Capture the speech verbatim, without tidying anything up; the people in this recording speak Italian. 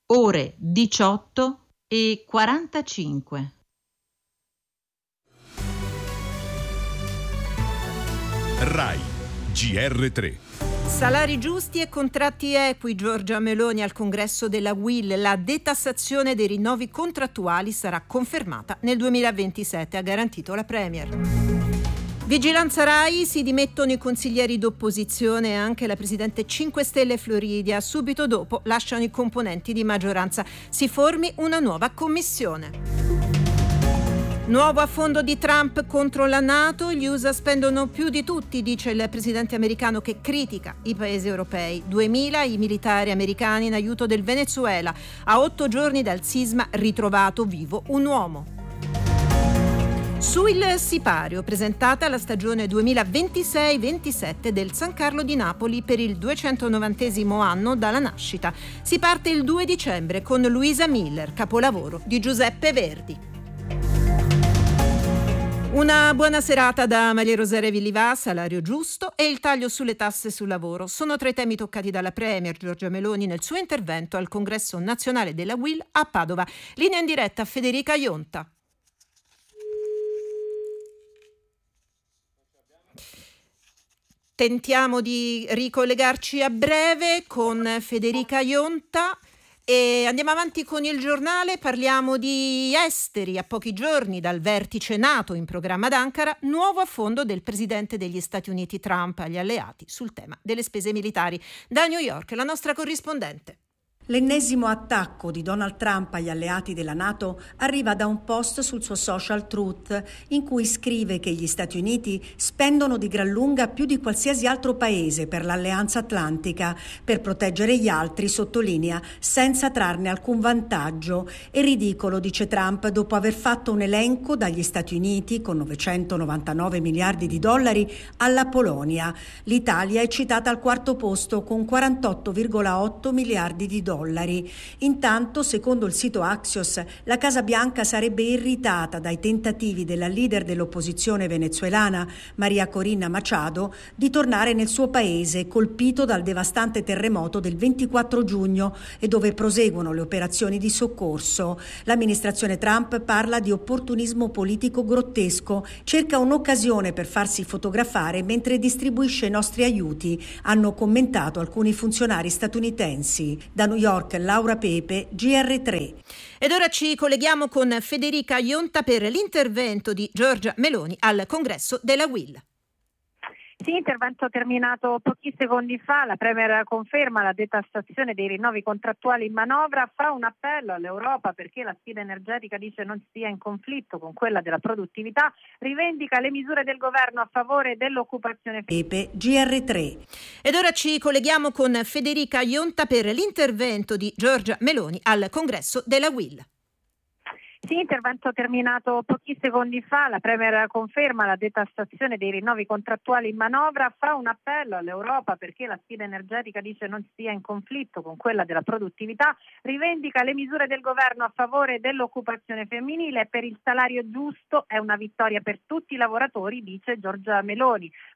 ore diciotto e quarantacinque. Rai G R tre. Salari giusti e contratti equi. Giorgia Meloni al congresso della U I L. La detassazione dei rinnovi contrattuali sarà confermata nel duemilaventisette, ha garantito la Premier. Vigilanza Rai, si dimettono i consiglieri d'opposizione e anche la presidente cinque Stelle Floridia. Subito dopo lasciano i componenti di maggioranza. Si formi una nuova commissione. Nuovo affondo di Trump contro la NATO. Gli U S A spendono più di tutti, dice il presidente americano, che critica i paesi europei. duemila i militari americani in aiuto del Venezuela. A otto giorni dal sisma, ritrovato vivo un uomo. Su il sipario, presentata la stagione duemilaventisei ventisette del San Carlo di Napoli per il duecentonovantesimo anno dalla nascita. Si parte il due dicembre con Luisa Miller, capolavoro di Giuseppe Verdi. Una buona serata da Maria Rosaria Villivà. Salario giusto e il taglio sulle tasse sul lavoro sono tra i temi toccati dalla Premier Giorgia Meloni nel suo intervento al Congresso Nazionale della U I L a Padova. Linea in diretta a Federica Ionta. Tentiamo di ricollegarci a breve con Federica Ionta e andiamo avanti con il giornale. Parliamo di esteri. A pochi giorni dal vertice NATO in programma ad Ankara, nuovo affondo del presidente degli Stati Uniti Trump agli alleati sul tema delle spese militari. Da New York, la nostra corrispondente. L'ennesimo attacco di Donald Trump agli alleati della NATO arriva da un post sul suo social Truth in cui scrive che gli Stati Uniti spendono di gran lunga più di qualsiasi altro paese per l'alleanza atlantica, per proteggere gli altri, sottolinea, senza trarne alcun vantaggio. È ridicolo, dice Trump, dopo aver fatto un elenco dagli Stati Uniti con novecentonovantanove miliardi di dollari alla Polonia. L'Italia è citata al quarto posto con quarantotto virgola otto miliardi di dollari. Dollari. Intanto, secondo il sito Axios, la Casa Bianca sarebbe irritata dai tentativi della leader dell'opposizione venezuelana, Maria Corina Machado, di tornare nel suo paese colpito dal devastante terremoto del ventiquattro giugno e dove proseguono le operazioni di soccorso. L'amministrazione Trump parla di opportunismo politico grottesco, cerca un'occasione per farsi fotografare mentre distribuisce i nostri aiuti, hanno commentato alcuni funzionari statunitensi. Da New York, Laura Pepe, G R tre. Ed ora ci colleghiamo con Federica Ionta per l'intervento di Giorgia Meloni al congresso della U I L. Sì, intervento terminato pochi secondi fa. La Premier conferma la detassazione dei rinnovi contrattuali in manovra, fa un appello all'Europa perché la sfida energetica, dice, non sia in conflitto con quella della produttività, rivendica le misure del governo a favore dell'occupazione. Pepe, G R tre. Ed ora ci colleghiamo con Federica Ionta per l'intervento di Giorgia Meloni al congresso della U I L. Sì, intervento terminato pochi secondi fa. La Premier conferma la detassazione dei rinnovi contrattuali in manovra, fa un appello all'Europa perché la sfida energetica, dice, non sia in conflitto con quella della produttività, rivendica le misure del governo a favore dell'occupazione femminile e per il salario giusto. È una vittoria per tutti i lavoratori, dice Giorgia Meloni.